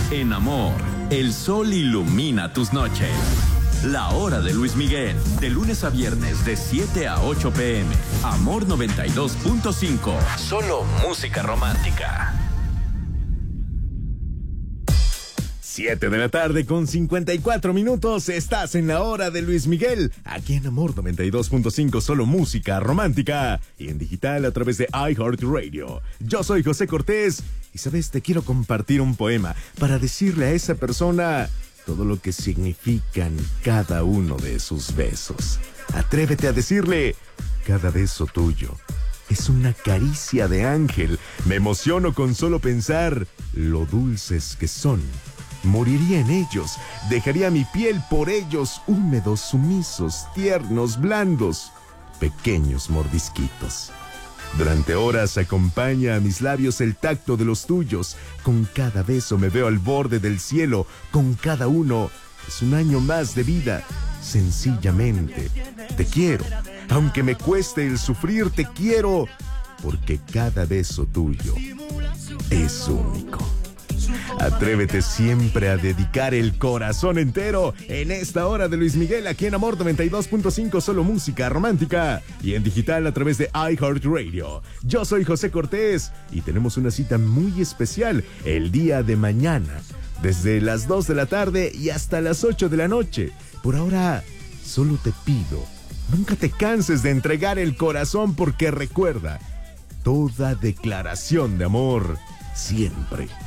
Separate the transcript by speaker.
Speaker 1: En Amor, el sol ilumina tus noches. La hora de Luis Miguel, de lunes a viernes de 7 a 8 p.m. Amor 92.5. Solo música romántica.
Speaker 2: 7 de la tarde con 54 minutos. Estás en la hora de Luis Miguel, aquí en Amor 92.5, solo música romántica. Y en digital a través de iHeartRadio. Yo soy José Cortés. Y sabes, te quiero compartir un poema para decirle a esa persona todo lo que significan cada uno de sus besos. Atrévete a decirle: cada beso tuyo es una caricia de ángel. Me emociono con solo pensar lo dulces que son. Moriría en ellos, dejaría mi piel por ellos, húmedos, sumisos, tiernos, blandos, pequeños mordisquitos. Durante horas acompaña a mis labios el tacto de los tuyos. Con cada beso me veo al borde del cielo. Con cada uno es un año más de vida. Sencillamente, te quiero. Aunque me cueste el sufrir, te quiero. Porque cada beso tuyo es único. Atrévete siempre a dedicar el corazón entero en esta hora de Luis Miguel, aquí en Amor 92.5, solo música romántica, y en digital a través de iHeartRadio. Yo soy José Cortés y tenemos una cita muy especial el día de mañana, desde las 2 de la tarde y hasta las 8 de la noche. Por ahora, solo te pido, nunca te canses de entregar el corazón, porque recuerda, toda declaración de amor siempre